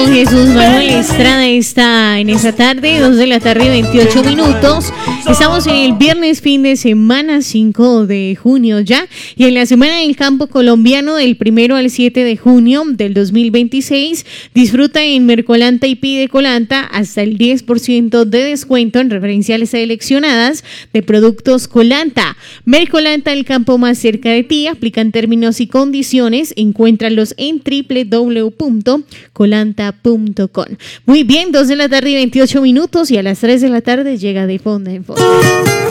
don Jesús Manuel Estrada está en esta tarde, 2 de la tarde, 28 minutos. Estamos en el viernes fin de semana, 5 de junio ya, y en la Semana del Campo Colombiano del 1 al 7 de junio del 2026, disfruta en Mercolanta y Pide Colanta hasta el 10% de descuento en referenciales seleccionadas de productos Colanta. Mercolanta, el campo más cerca de ti, aplican términos y condiciones, encuéntralos en www.colanta.com. Muy bien, 2 de la tarde y 28 minutos, y a las 3 de la tarde llega De Fondo en Fondo.